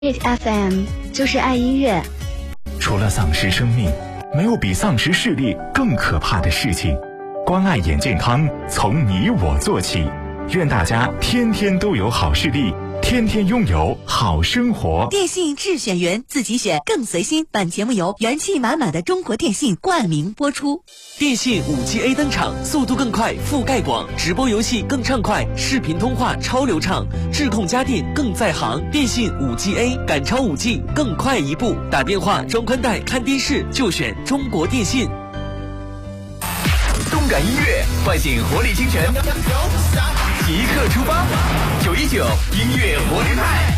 FM 就是爱音乐。 除了丧失生命，没有比丧失视力更可怕的事情。关爱眼健康，从你我做起。愿大家天天都有好视力，天天拥有好生活。 电信智选员，自己选更随心。本节目由元气满满的中国电信冠名播出。 电信 5G A 登场，速度更快，覆盖广，直播游戏更畅快，视频通话超流畅，智控家电更在行。电信 5G A 赶超 5G， 更快一步。打电话、装宽带、看电视就选中国电信。 动感音乐，唤醒活力清泉，即刻出发！919音乐活力派。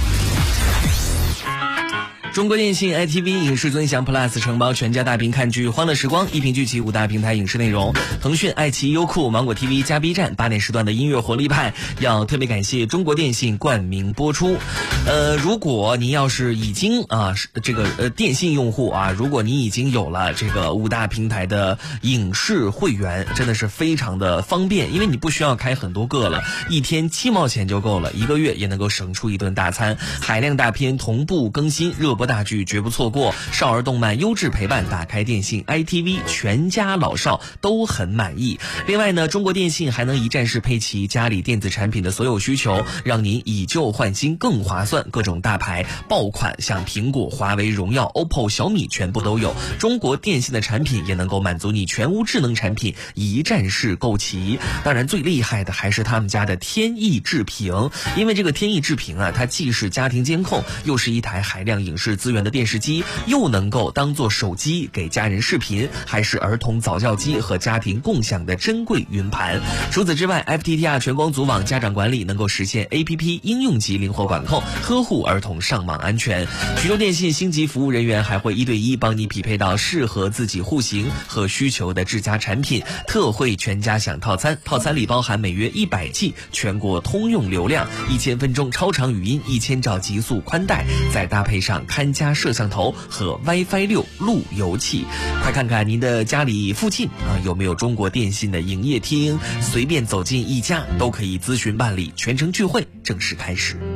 中国电信 ITV 影视尊享 Plus 承包全家大屏看剧欢乐时光，一屏聚集5大平台影视内容。腾讯、爱奇艺、优酷、芒果 TV 加 B 站8点时段的音乐活力派，要特别感谢中国电信冠名播出。如果您要是已经电信用户啊，如果你已经有了这个5大平台的影视会员，真的是非常的方便，因为你不需要开很多个了，一天7毛钱就够了，1个月也能够省出一顿大餐。海量大片同步更新，热播大剧绝不错过，少儿动漫优质陪伴，打开电信 ITV， 全家老少都很满意。另外呢，中国电信还能一站式配齐家里电子产品的所有需求，让您以旧换新更划算。各种大牌爆款，像苹果、华为、荣耀、OPPO、小米全部都有。中国电信的产品也能够满足你全屋智能产品一站式购齐。当然最厉害的还是他们家的天翼智屏，因为这个天翼智屏啊，它既是家庭监控，又是一台海量影视资源的电视机，又能够当做手机给家人视频，还是儿童早教机和家庭共享的珍贵云盘。除此之外， FTTR 全光组网家长管理能够实现 APP 应用级灵活管控，呵护儿童上网安全。徐州电信星级服务人员还会1对1帮你匹配到适合自己户型和需求的智家产品。特惠全家享套餐，套餐里包含每月100G 全国通用流量，1000分钟超长语音，1000兆极速宽带，再搭配上看家摄像头和 WiFi 6路由器。快看看您的家里附近有没有中国电信的营业厅，随便走进一家都可以咨询办理，全程聚会正式开始。